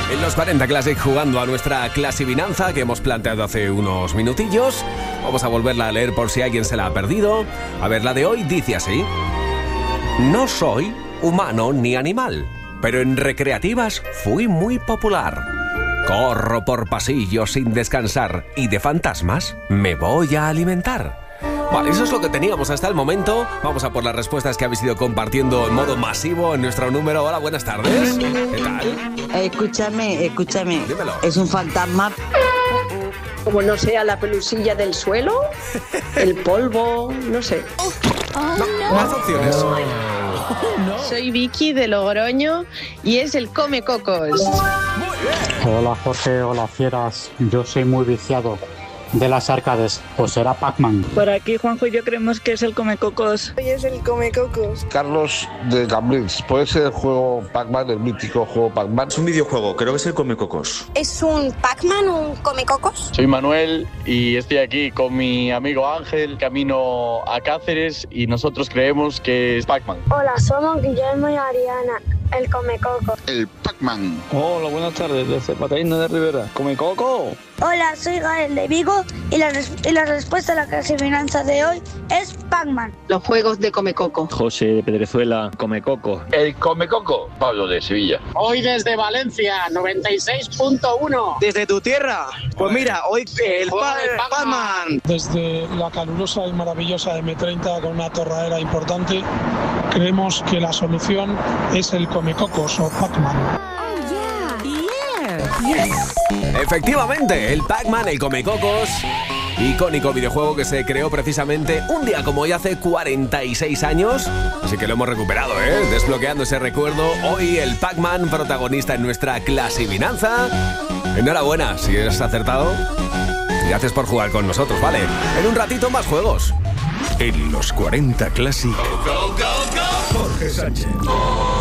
En los 40 Classic, jugando a nuestra clasivinanza que hemos planteado hace unos minutillos. Vamos a volverla a leer por si alguien se la ha perdido. A ver, la de hoy dice así: no soy humano ni animal, pero en recreativas fui muy popular. Corro por pasillos sin descansar y de fantasmas me voy a alimentar. Vale, eso es lo que teníamos hasta el momento. Vamos a por las respuestas que habéis ido compartiendo en modo masivo en nuestro número. Hola, buenas tardes. ¿Qué tal? Escúchame. Dímelo. Es un fantasma. Como no sea la pelusilla del suelo, el polvo, no sé. Más opciones. Soy Vicky de Logroño y es el Come Cocos. Hola Jorge, hola fieras. Yo soy muy viciado de las arcades, pues será Pac-Man. Por aquí Juanjo y yo creemos que es el Comecocos. Hoy es el Comecocos. Carlos de Cambrils, puede ser el juego Pac-Man, el mítico juego Pac-Man. Es un videojuego, creo que es el Comecocos. ¿Es un Pac-Man, un Comecocos? Soy Manuel y estoy aquí con mi amigo Ángel, camino a Cáceres, y nosotros creemos que es Pac-Man. Hola, somos Guillermo y Ariana, el Comecocos. El Pac-Man. Hola, buenas tardes, desde Patarina de Rivera. ¿Comecoco? Hola, soy Gael de Vigo y la respuesta a la clasificanza de hoy es Pac-Man. Los juegos de Come Coco. José de Pedrezuela, Comecoco. El Comecoco, Pablo de Sevilla. Hoy desde Valencia, 96.1. ¿Desde tu tierra? Pues mira, hoy el Pac-Man. Desde la calurosa y maravillosa M30 con una torradera importante, creemos que la solución es el Comecocos o Pac-Man. Efectivamente, el Pac-Man, el Comecocos, icónico videojuego que se creó precisamente un día como hoy hace 46 años. Así que lo hemos recuperado, desbloqueando ese recuerdo. Hoy el Pac-Man, protagonista en nuestra clasivinanza. Enhorabuena si has acertado. Y gracias por jugar con nosotros, ¿vale? En un ratito más juegos. En los 40 Classic, Jorge Sánchez.